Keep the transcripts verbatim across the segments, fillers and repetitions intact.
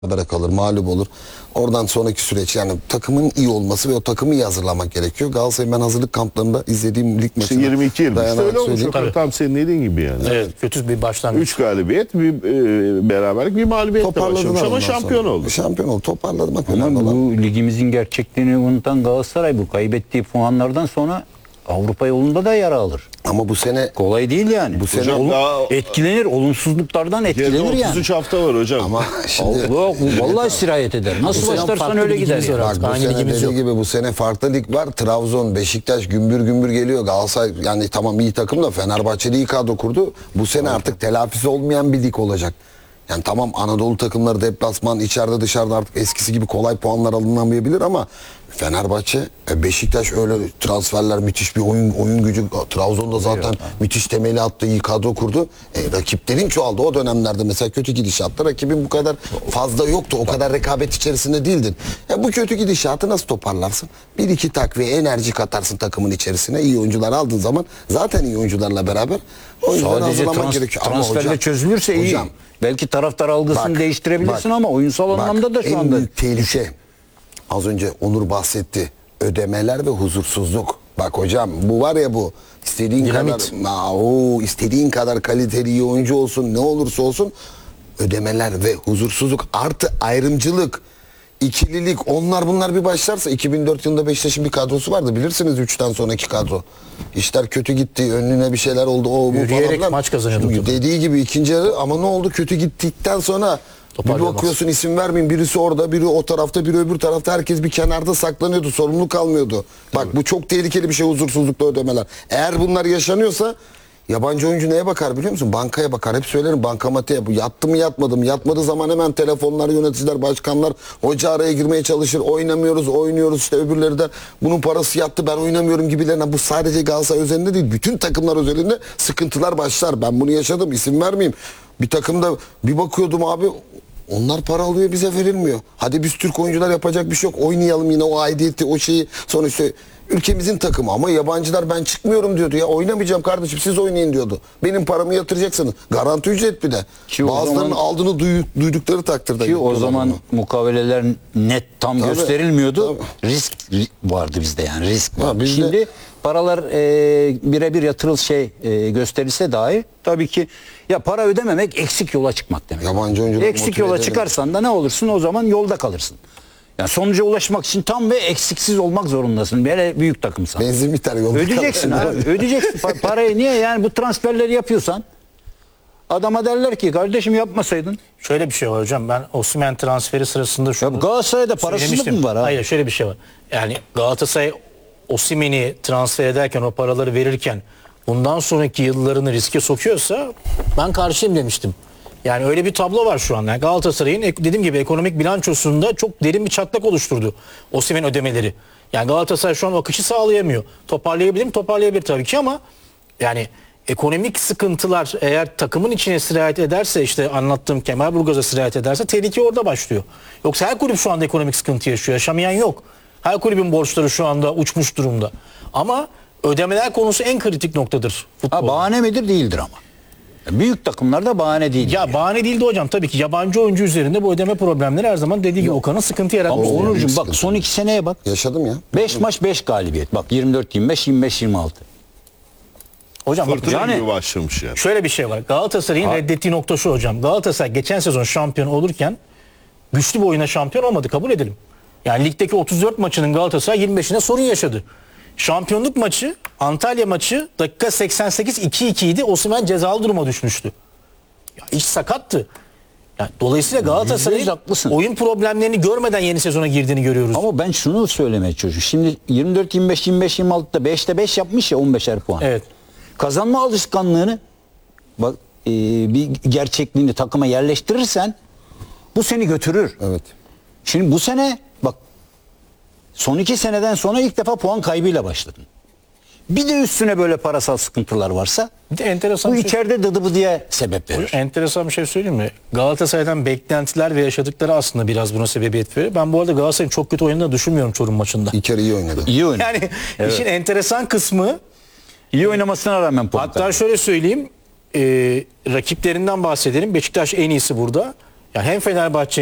berabere kalır, mağlup olur. Oradan sonraki süreç yani takımın iyi olması ve o takımı iyi hazırlamak gerekiyor. Galatasaray'ın ben hazırlık kamplarında izlediğim lig maçını yirmi iki yirmi işte öyle olmuş. söyleyeyim. Tam senin dediğin gibi yani. Evet, kötü bir başlangıç. Üç galibiyet, bir e, beraberlik, bir mağlubiyetle başlamış ama ondan şampiyon sonra. oldu. Şampiyon oldu. Toparladı. Bak, Ama önemli bu olan. ligimizin gerçekliğini unutan Galatasaray bu kaybettiği puanlardan sonra Avrupa yolunda da yara alır. Ama bu sene Kolay değil yani. Bu sene Olum- daha- etkilenir, olumsuzluklardan etkilenir otuz yani. üç hafta var hocam. ama şimdi Yok, vallahi sirayet eder. Nasıl Bu sene başlarsan farklı öyle bir gider. ligimiz Yani. var. bak, bu Aynı sene ligimiz dediği yok. gibi bu sene farklı lig var. Trabzon, Beşiktaş gümbür gümbür geliyor. Galatasaray yani tamam iyi takım da Fenerbahçe'de iyi kadro kurdu. Bu sene artık telafisi olmayan bir lig olacak. Yani tamam Anadolu takımları deplasman içeride dışarıda artık eskisi gibi kolay puanlar alınamayabilir ama Fenerbahçe, Beşiktaş öyle transferler müthiş bir oyun oyun gücü. Trabzon'da zaten müthiş temeli attı, iyi kadro kurdu. E, rakiplerin çoğaldı. O dönemlerde mesela kötü gidişatta rakibin bu kadar fazla yoktu. O kadar rekabet içerisinde değildin. E, bu kötü gidişatı nasıl toparlarsın? Bir iki takviye enerji katarsın takımın içerisine. İyi oyuncular aldığın zaman zaten iyi oyuncularla beraber oyuncuları Sadece hazırlamak trans, gerekiyor. Ama transferle hocam- çözülürse iyi. hocam, Belki taraftar algısını Bak, değiştirebilirsin bak, ama oyunsal bak, anlamda da şu en anda büyük tehlike az önce Onur bahsetti. Ödemeler ve huzursuzluk. Bak hocam bu var ya bu istediğin Dinamit. kadar Aa, oo, istediğin kadar kaliteli iyi oyuncu olsun ne olursa olsun ödemeler ve huzursuzluk artı ayrımcılık, ikililik onlar bunlar bir başlarsa iki bin dört yılında Beşiktaş'ın bir kadrosu vardı bilirsiniz üçten sonraki kadro. İşler kötü gitti önüne bir şeyler oldu o bu Yürüyerek falan filan. maç kazanıyorduk. Şimdi dediği gibi ikinci yarı ama ne oldu kötü gittikten sonra bir Toparlayamaz. bakıyorsun isim vermeyin birisi orada biri o tarafta biri öbür tarafta herkes bir kenarda saklanıyordu sorumluluk almıyordu. Bak bu çok tehlikeli bir şey huzursuzlukla ödemeler. Eğer bunlar yaşanıyorsa yabancı oyuncu neye bakar biliyor musun? Bankaya bakar. Hep söylerim bankamatiğe. Bu yattı mı yatmadı mı? Yatmadığı zaman hemen telefonlar, yöneticiler, başkanlar hoca araya girmeye çalışır. Oynamıyoruz, oynuyoruz. İşte öbürleri de bunun parası yattı ben oynamıyorum gibilerine. Bu sadece Galatasaray özelinde değil. Bütün takımlar özelinde sıkıntılar başlar. Ben bunu yaşadım. İsim vermeyeyim. Bir takımda bir bakıyordum abi onlar para alıyor bize verilmiyor. Hadi biz Türk oyuncular yapacak bir şey yok. Oynayalım yine o aidiyeti o şeyi. Sonra işte ülkemizin takımı ama yabancılar ben çıkmıyorum diyordu ya. Oynamayacağım kardeşim siz oynayın diyordu. Benim paramı yatıracaksınız. Garanti ücret bir de. Ki o Bazılarının zaman- aldığını duy- duydukları takdirde. ki o yapıyorlar zaman bunu. mukaveleler net tam Tabii, gösterilmiyordu. tabii. Risk ri- vardı bizde yani risk Ha, vardı. bizde- Şimdi paralar e, birebir yatırıl şey e, gösterilse dahi tabii ki ya para ödememek eksik yola çıkmak demek. Yabancı oyuncuları Eksik motive yola edelim. çıkarsan da ne olursun o zaman yolda kalırsın. Yani sonuca ulaşmak için tam ve eksiksiz olmak zorundasın. Böyle büyük takımsan. Benzin biter yolda. Ödeyeceksin abi. Ödeyeceksin Pa- parayı niye yani bu transferleri yapıyorsan adama derler ki kardeşim yapmasaydın. Şöyle bir şey var hocam. Ben Osimhen transferi sırasında şunu Ya Galatasaray'da parasızlık söylemiştim. mı var abi? Hayır şöyle bir şey var. Yani Galatasaray Osimhen'i transfer ederken o paraları verirken bundan sonraki yıllarını riske sokuyorsa ben karşıyım demiştim. Yani öyle bir tablo var şu an. Yani Galatasaray'ın ek- dediğim gibi ekonomik bilançosunda çok derin bir çatlak oluşturdu Osimhen ödemeleri. Yani Galatasaray şu an akışı sağlayamıyor. Toparlayabilir mi? Toparlayabilir tabii ki ama yani ekonomik sıkıntılar eğer takımın içine sirayet ederse işte anlattığım Kemalburgaz'a sirayet ederse tehlike orada başlıyor. Yoksa her kulüp şu anda ekonomik sıkıntı yaşıyor. Yaşamayan yok. Her kulübün borçları şu anda uçmuş durumda. Ama ödemeler konusu en kritik noktadır Ha, futbolda. bahane midir? Değildir ama. Büyük takımlarda bahane değil. Ya bahane değildi hocam. Tabii ki yabancı oyuncu üzerinde bu ödeme problemleri her zaman dediği gibi Okan'ın sıkıntı Ama yaratmıştı. Onurcuğum büyük bak sıkıntı. son iki seneye bak. Yaşadım ya. beş maç beş galibiyet. Bak yirmi dört yirmi beş yirmi beş yirmi altı. Hocam bak, Fırtına yani- gibi başlamış yani. şöyle bir şey var. Galatasaray'ın Ha. reddettiği nokta şu hocam. Galatasaray geçen sezon şampiyon olurken güçlü bir oyuna şampiyon olmadı. Kabul edelim. Yani ligdeki otuz dört maçının Galatasaray yirmi beşine sorun yaşadı. Şampiyonluk maçı, Antalya maçı dakika seksen sekiz iki iki idi. Osimhen cezalı duruma düşmüştü. Ya iş sakattı. Yani dolayısıyla Yüzde Galatasaray'ın yüz haklısın. oyun problemlerini görmeden yeni sezona girdiğini görüyoruz. Ama ben şunu söylemeye çalışıyorum. Şimdi yirmi dört yirmi beş yirmi beş yirmi altıda beşte beş yapmış ya on beşer puan. Evet. Kazanma alışkanlığını bak e, bir gerçekliğini takıma yerleştirirsen bu seni götürür. Evet. Şimdi bu sene bak son iki seneden sonra ilk defa puan kaybıyla başladın. Bir de üstüne böyle parasal sıkıntılar varsa Bir de enteresan bu bir şey- içeride dıdı diye sebep verir. Enteresan bir şey söyleyeyim mi? Galatasaray'dan beklentiler ve yaşadıkları aslında biraz buna sebebiyet veriyor. Ben bu arada Galatasaray'ın çok kötü oynadığını düşünmüyorum Çorum maçında. İlk kere iyi oynadı. İyi oynadı. Yani Evet. işin enteresan kısmı İyi oynamasına rağmen puan hatta kaybı. şöyle söyleyeyim e, rakiplerinden bahsedelim. Beşiktaş en iyisi burada. Ya hem Fenerbahçe'nin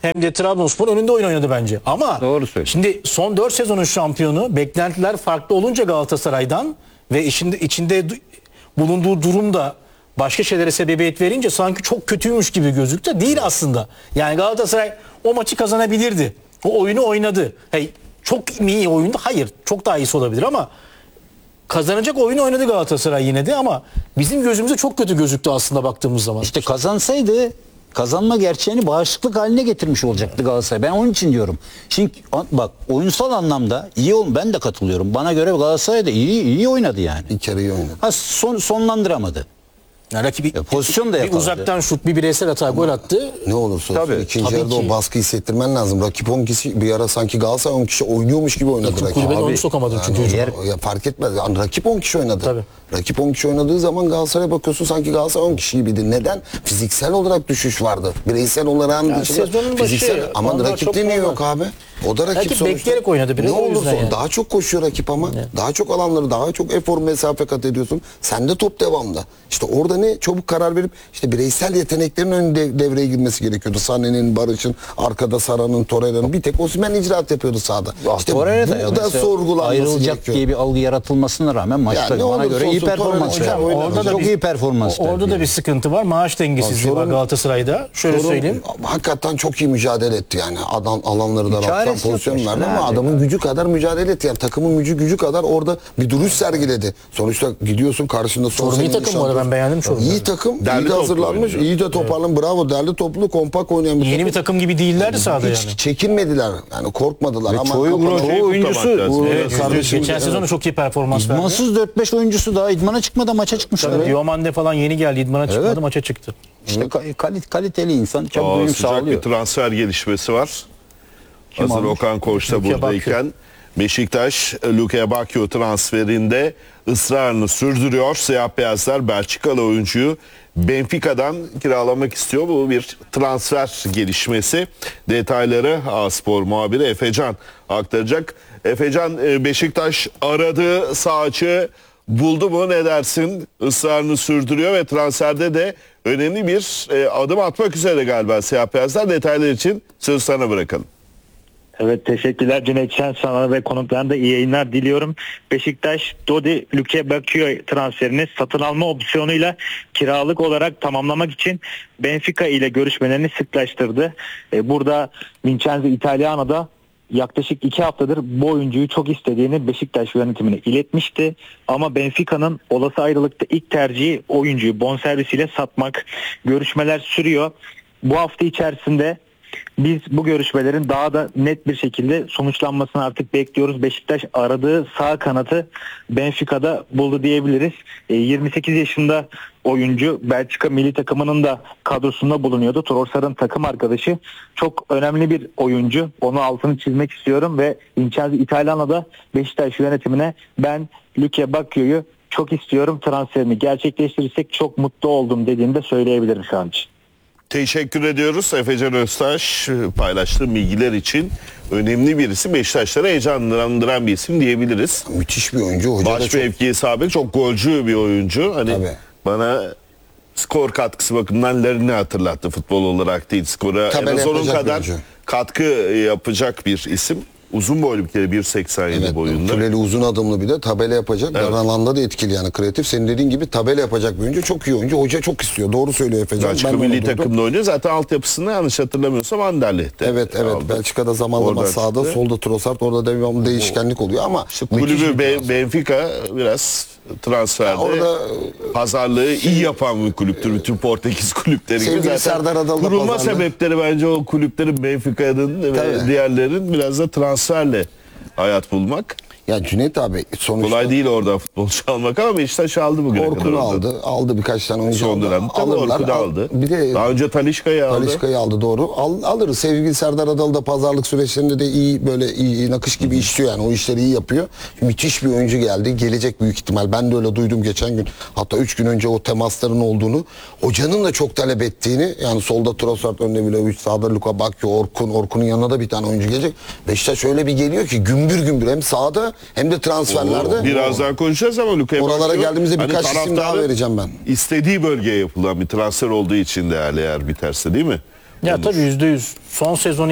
hem de Trabzonspor önünde oyun oynadı bence. Ama Doğru söylüyorsun. şimdi son dört sezonun şampiyonu, beklentiler farklı olunca Galatasaray'dan ve içinde içinde du- bulunduğu durum da başka şeylere sebebiyet verince sanki çok kötüymüş gibi gözüktü. Değil aslında. Yani Galatasaray o maçı kazanabilirdi. O oyunu oynadı. Hey, çok mi iyi oyundu? Hayır. Çok daha iyisi olabilir ama kazanacak oyunu oynadı Galatasaray yine de ama bizim gözümüze çok kötü gözüktü aslında baktığımız zaman. İşte kazansaydı kazanma gerçeğini bağışıklık haline getirmiş olacaktı Galatasaray. Ben onun için diyorum. Şimdi bak oyunsal anlamda iyi ol ben de katılıyorum. Bana göre Galatasaray da iyi iyi oynadı yani. Bir kere iyi oynadı. Ha son, sonlandıramadı. Yani rakibi Ya pozisyon da bir yakaladı. uzaktan şut, bir bireysel hata gol attı. Ne olursa olsun Tabii, ikinci tabii yarıda ki. o baskı hissettirmen lazım. Rakip on kişi bir ara sanki Galatasaray on kişi oynuyormuş gibi oynadı rakip. Kulübede Abi, onu sokamadın çünkü. Yani hocam. o- ya fark etmez. Yani rakip on kişi oynadı. Tabii. Rakip on kişi oynadığı zaman Galatasaray'a bakıyorsun sanki Galatasaray on kişi gibiydi. Neden? Fiziksel olarak düşüş vardı. Bireysel olarak Yani dışında sezonun başı, fiziksel ama onlar rakipte çok niye normal. yok abi? O da rakip, Rakip sonuçta. bekleyerek oynadı biraz, Ne o yüzden olursa yani. daha çok koşuyor rakip ama. Daha çok alanları, daha çok efor mesafe kat ediyorsun. Sen de top devamda. İşte orada ne? Çabuk karar verip işte bireysel yeteneklerin önünde devreye girmesi gerekiyordu. Sané'nin, Barış'ın, arkada Sara'nın, Torreira'nın bir tek Osimhen icraat yapıyordu sahada. İşte Torreira da, bu da mesela sorgulanması ayrılacak gerekiyor. diye bir algı yaratılmasına rağmen maçta Yani ne bana olursa göre iyi olsun performans Torreira verdi. hocam Orada da çok bir- iyi performans Orada verdi. da bir sıkıntı var. Maaş dengesizliği var sorun- Galatasaray'da. Şöyle Sorun- söyleyeyim. Hakikaten çok iyi mücadele etti yani. Adam alanları daraltan Çaresi yok pozisyon işte, verdi ne ama yapacak adamın gücü kadar mücadele etti. Yani takımın gücü gücü kadar orada bir duruş sergiledi. Sonuçta gidiyorsun karşında son Çorum iyi senenin takım bu arada, ben şampiyonu. beğendim Çorum'u. İyi takım, Derli iyi de toplu hazırlanmış, oynuyor. iyi de toparlan. Bravo, derli toplu, kompak oynayan bir Yeni takım. bir takım gibi değillerdi sahada Hiç yani. çekinmediler. Yani korkmadılar Ve ama çoğu- kafaları- çoğu Şeyi oyuncusu- kutlamak lazım. Evet, Evet, kardeşim, geçen evet. sezon da çok iyi performans verdi. İdmansız dört beş oyuncusu daha idmana çıkmadan maça çıkmışlar. Tabii Diomande falan yeni geldi, idmana çıkmadı, Evet. maça çıktı. İşte ka- kalit- kaliteli insan çabuk Aa, uyum sıcak sağlıyor. bir transfer gelişmesi var. Hazır almış? Okan Koç da Luke buradayken Beşiktaş Luke Bakio transferinde ısrarını sürdürüyor. Siyah beyazlar Belçikalı oyuncuyu Benfica'dan kiralamak istiyor. Bu bir transfer gelişmesi. Detayları A-Spor muhabiri Efecan aktaracak. Efecan, e, Beşiktaş aradığı sağ açığı buldu mu, ne dersin? Israrını sürdürüyor ve transferde de önemli bir e, adım atmak üzere galiba siyah beyazlar. Detaylar için sözü sana bırakalım. Evet, teşekkürler Cüneyt Şen, sana ve konuklarına da iyi yayınlar diliyorum. Beşiktaş Dodi Luke Bakio transferini satın alma opsiyonuyla kiralık olarak tamamlamak için Benfica ile görüşmelerini sıklaştırdı. Ee, burada Vincenzo Italiano'da yaklaşık iki haftadır bu oyuncuyu çok istediğini Beşiktaş yönetimine iletmişti. Ama Benfica'nın olası ayrılıkta ilk tercihi oyuncuyu bonservisiyle satmak. Görüşmeler sürüyor. Bu hafta içerisinde biz bu görüşmelerin daha da net bir şekilde sonuçlanmasını artık bekliyoruz. Beşiktaş aradığı sağ kanatı Benfica'da buldu diyebiliriz. E, yirmi sekiz yaşında oyuncu Belçika milli takımının da kadrosunda bulunuyordu. Trossard'ın takım arkadaşı. Çok önemli bir oyuncu. Onu altını çizmek istiyorum ve Vincenzo Italiano da Beşiktaş yönetimine ben Luke Bakio'yu çok istiyorum, transferini gerçekleştirirsek çok mutlu oldum dediğini de söyleyebilirim şu an için. Teşekkür ediyoruz Efecan Öztaş paylaştığı bilgiler için. Önemli birisi, Beşiktaşları heyecanlandıran bir isim diyebiliriz. müthiş bir oyuncu. Hoca da Baş çok mevkiye sabit, çok golcü bir oyuncu. Hani Tabii. bana skor katkısı bakımından Larin'i hatırlattı, futbol olarak değil, skora en Tabela az onun yapacak bir kadar oyuncu. katkı yapacak bir isim. Uzun boylu bir kere bir seksen yedi Evet, boyunda. Süreli uzun adımlı bir de tabela yapacak. Evet. Evet. alanda da etkili yani kreatif. Senin dediğin gibi tabela yapacak bir oyuncu. Çok iyi oyuncu. Hoca çok istiyor. Doğru söylüyor Efecan. Belçika Ben de milli onu duydum. takımda oynuyor. Zaten altyapısında yanlış hatırlamıyorsam Anderlecht'te. Evet evet. aldı. Belçika'da zaman zaman Oradan sağda çıktı. solda Trossard, orada devamlı değişkenlik oluyor ama müthiş Kulübü bir Be- transfer. Benfica biraz transferde Ya orada- pazarlığı iyi yapan bir kulüptür. Bütün Portekiz kulüpleri gibi. Sevgili Zaten Serdar Adalı da kurulma pazarlığı. sebepleri bence o kulüplerin, Benfica'nın ve Tabii. diğerlerin biraz da transferle hayat bulmak. Ya Cüneyt abi sonuçta Kolay değil orada futbolcu almak ama Beşiktaş aldı bugüne kadar. Orkun'u orada. aldı. Aldı birkaç tane oyuncu Son aldı. dönemde tabii Alırlar. Orkun'u Al- aldı. Bir de Daha önce Talisca'yı aldı. Talisca'yı aldı doğru. Al, alırız. Sevgili Serdar Adalı da pazarlık süreçlerinde de iyi böyle iyi, iyi nakış gibi işliyor yani. O işleri iyi yapıyor. Müthiş bir oyuncu geldi. Gelecek büyük ihtimal. Ben de öyle duydum geçen gün. Hatta üç gün önce o temasların olduğunu. Hocanın da çok talep ettiğini. Yani solda Trossard, önde Vlahovic, sağda Luka Bakio, Orkun. Orkun'un yanına da bir tane oyuncu gelecek. Beşiktaş öyle bir geliyor ki gümbür gümbür hem sağda hem de transferlerde. Birazdan konuşacağız ama Luka Oralara Bakio, geldiğimizde birkaç isim daha taraftarın vereceğim ben. İstediği bölgeye yapılan bir transfer olduğu için değerli eğer biterse, değil mi? Ya tabii yüzde yüz. Son sezonu